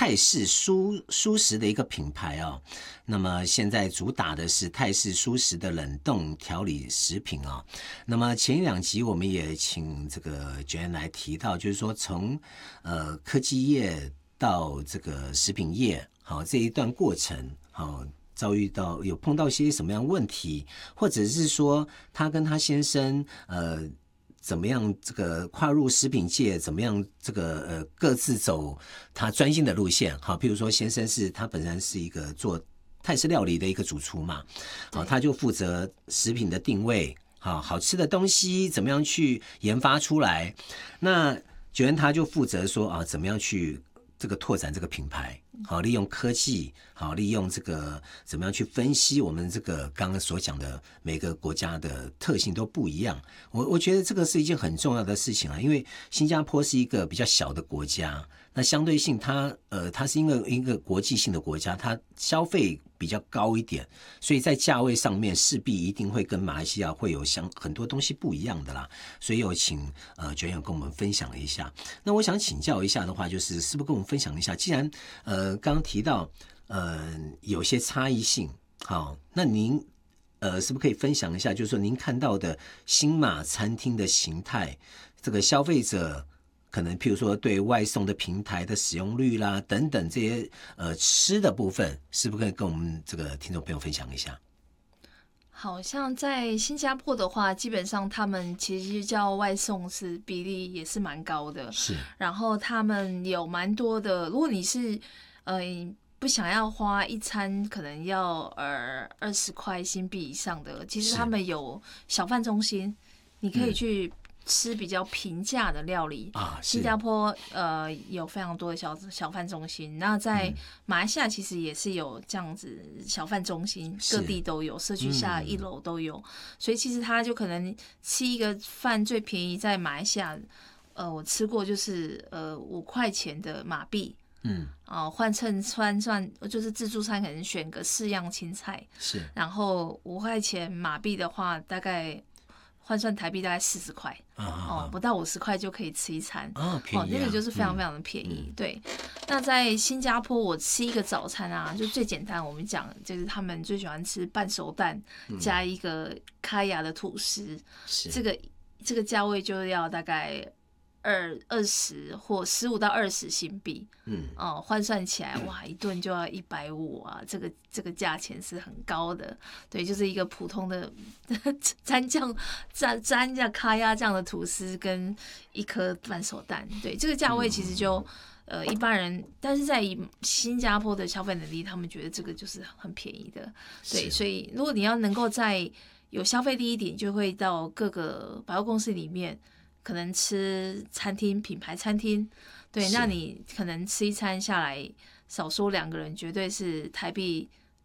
泰式蔬食的一个品牌哦。那么现在主打的是泰式蔬食的冷冻调理食品哦。那么前2集我们也请这个Joanne来提到，就是说从科技业到这个食品业，好这一段过程，好遭遇到有碰到一些什么样的问题，或者是说他跟他先生怎么样这个跨入食品界，怎么样这个各自走他专心的路线。好，譬如说先生他本身是一个做泰式料理的一个主厨嘛，好，他就负责食品的定位，好吃的东西怎么样去研发出来。那Joanne他就负责说怎么样去这个拓展这个品牌，好，利用科技，好，利用这个怎么样去分析我们这个刚刚所讲的每个国家的特性都不一样。我觉得这个是一件很重要的事情啊，因为新加坡是一个比较小的国家，那相对性它是一个国际性的国家，它消费比较高一点，所以在价位上面势必一定会跟马来西亚会有很多东西不一样的啦。所以有请Joanne跟我们分享了一下。那我想请教一下的话，是不是跟我们分享一下，既然刚刚提到有些差异性，好，那您是不是可以分享一下，就是说您看到的新马餐厅的形态，这个消费者可能譬如说对外送的平台的使用率啦等等这些吃的部分，是不是可以跟我们这个听众朋友分享一下？ 好像在新加坡的话，基本上他们其实叫外送是比例也是蛮高的， 是。 然后他们有蛮多的，如果你是不想要花一餐可能要20块新币以上的，其实他们有小贩中心，你可以去吃比较平价的料理新加坡有非常多的小贩中心，那在马来西亚其实也是有这样子小贩中心，各地都有，社区下1楼都有，所以其实他就可能吃一个饭最便宜在马来西亚我吃过就是5块钱的马币，换成算就是自助餐可能选个4样青菜， 是， 然后5块钱马币的话大概换算台币大概40块，不到50块就可以吃一餐， 便宜啊， 那个就是非常非常的便宜。对，那在新加坡我吃一个早餐啊，就最简单，我们讲就是他们最喜欢吃半熟蛋加一个开牙的吐司，这个价位就要大概20或15到20新币，换算起来哇，一顿就要150啊，这个价钱是很高的。对，就是一个普通的蘸酱咖鸭酱的吐司跟一颗半熟蛋，对，这个价位其实就一般人，但是在新加坡的消费能力，他们觉得这个就是很便宜的，对，所以如果你要能够在有消费力一点，就会到各个百货公司里面。可能吃餐厅品牌餐厅，对，那你可能吃一餐下来，少说2个人绝对是台币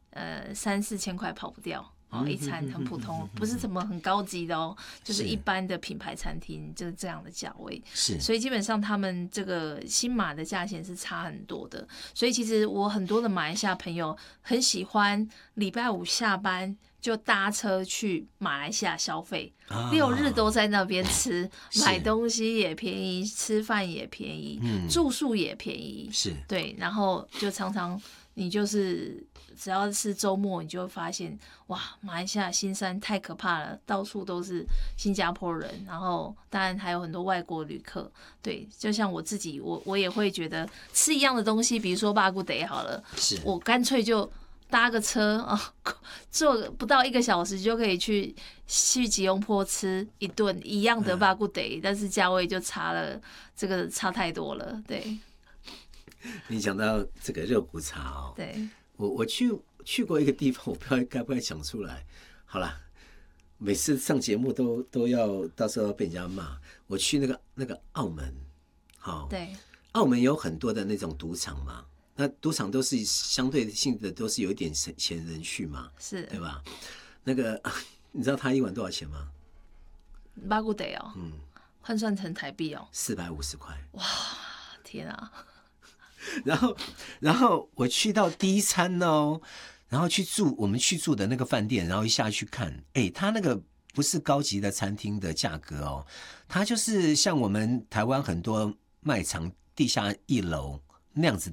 3-4千块跑不掉。一餐很普通，不是什么很高级的就是一般的品牌餐厅，就是这样的价位。 是， 所以基本上他们这个新马的价钱是差很多的。所以其实我很多的马来西亚朋友很喜欢礼拜5下班就搭车去马来西亚消费，6日都在那边吃，买东西也便宜，吃饭也便宜，住宿也便宜， 是，对， 然后就常常你就是只要是周末，你就会发现哇，马来西亚新山太可怕了，到处都是新加坡人，然后当然还有很多外国旅客。对，就像我自己，我也会觉得吃一样的东西，比如说巴古德好了，我干脆就搭个车坐不到1个小时就可以去吉隆坡吃一顿一样的巴古德，但是价位就差了，这个差太多了。对， 你讲到这个肉骨茶对。 我去过一个地方，我不知道该不该讲出来。好啦，每次上节目都要到时候要被人家骂。我去那个澳门， 对， 澳门有很多的那种赌场嘛，那赌场都是相对性的，都是有一点钱人去嘛， 是， 对吧？那个你知道他一碗多少钱吗？ 巴古德换算成台币 450块。 哇，天啊！ 然后我去到第一餐然后我们去住的那个饭店，然后一下去看，他那个不是高级的餐厅的价格它就是像我们台湾很多卖场地下1楼那样子